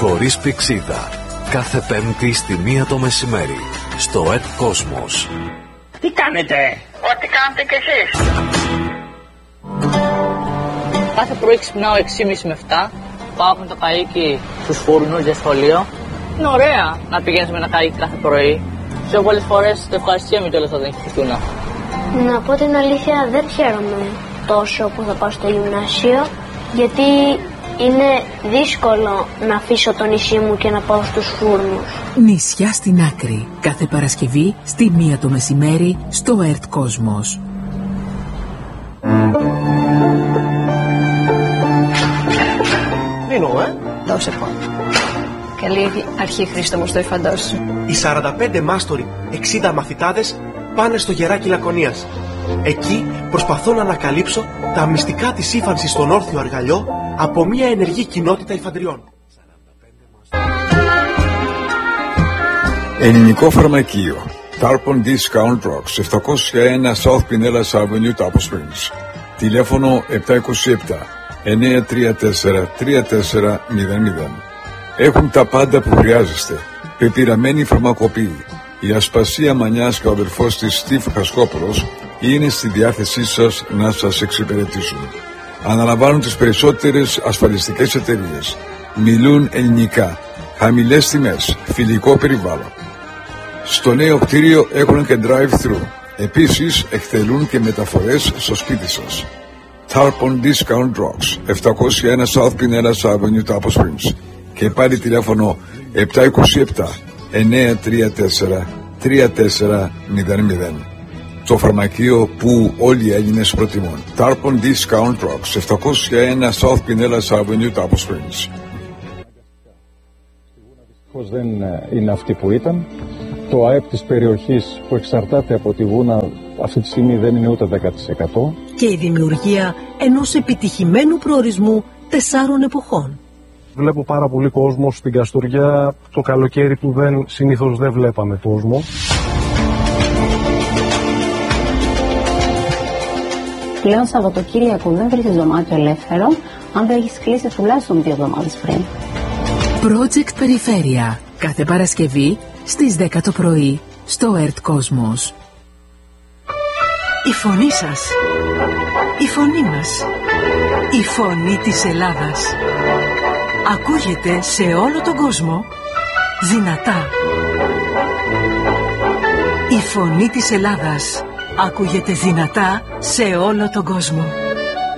χωρίς πηξίδα. Κάθε Πέμπτη στη 1 το μεσημέρι, στο ΕΤ Κόσμος. Τι κάνετε? Ό,τι κάνετε κι εσείς. Κάθε πρωί ξυπνάω 6.30 με 7. Πάω με το καΐκι στους φούρνους για σχολείο. Είναι ωραία να πηγαίνεις με ένα καΐκι κάθε πρωί. Πιο πολλές φορές το ευχαριστιέμαι κιόλας όταν έχει Χριστούνα. Να πω την αλήθεια, δεν χαίρομαι τόσο που θα πάω στο γυμνάσιο, γιατί είναι δύσκολο να αφήσω το νησί μου και να πάω στους φούρνους. Νησιά στην άκρη. Κάθε Παρασκευή στη 1 το μεσημέρι στο ΕΡΤ Κόσμος. Δίνω, Δώσε πω. Καλή αρχή, Χρήστο μου, στο υφαντός. Οι 45 μάστοροι, 60 μαθητάδες πάνε στο Γεράκι Λακωνίας. Εκεί προσπαθώ να ανακαλύψω τα μυστικά της ύφανσης στον όρθιο αργαλιό από μια ενεργή κοινότητα υφαντριών. Ελληνικό φαρμακείο. Tarpon Discount Drugs, 701 South Pinellas Avenue, Tapo Springs. Τηλέφωνο 727-934-3400. Έχουν τα πάντα που χρειάζεστε. Πεπειραμένη φαρμακοποιή. Η Ασπασία Μανιάς και ο αδελφός της Στίβ Χασκόπουλος είναι στη διάθεσή σας να σας εξυπηρετήσουν. Αναλαμβάνουν τις περισσότερες ασφαλιστικές εταιρείες. Μιλούν ελληνικά. Χαμηλές τιμές. Φιλικό περιβάλλον. Στο νέο κτίριο έχουν και drive-thru. Επίσης εκτελούν και μεταφορές στο σπίτι σας. Tarpon Discount Drugs, 701 South Pinellas Avenue, Tapo Springs. Και πάλι τηλέφωνο 727-934-3400. Το φαρμακείο που όλοι οι Έλληνες προτιμούν. Tarpon Discount Drugs, 701 South Pinellas Avenue, Tapo Springs. Δεν είναι αυτή που ήταν. Το ΑΕΠ της περιοχής που εξαρτάται από τη Βούνα αυτή τη στιγμή δεν είναι ούτε 10%. Και η δημιουργία ενός επιτυχημένου προορισμού 4 εποχών. Βλέπω πάρα πολύ κόσμο στην Καστοριά το καλοκαίρι που συνήθως δεν βλέπαμε κόσμο. Πλέον Σαββατοκύριακο δεν βρίσκεις δωμάτιο ελεύθερο αν δεν έχεις κλείσει τουλάχιστον 2 εβδομάδες πριν. Project Περιφέρεια. Κάθε Παρασκευή στις 10 το πρωί στο ΕΡΤ Κόσμος. Η φωνή σας. Η φωνή μας. Η φωνή της Ελλάδας. Ακούγεται σε όλο τον κόσμο δυνατά. Η φωνή της Ελλάδας ακούγεται δυνατά σε όλο τον κόσμο.